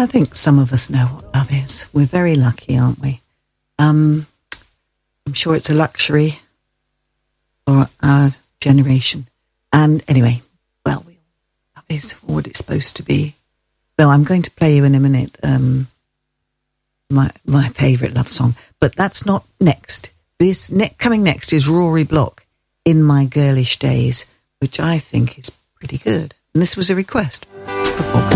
I think some of us know what love is. We're very lucky, aren't we? I'm sure it's a luxury for our generation. And anyway, well, love is what it's supposed to be. Though I'm going to play you in a minute my favourite love song. But that's not next. Coming next is Rory Block, In My Girlish Days, which I think is pretty good. And this was a request for Paul.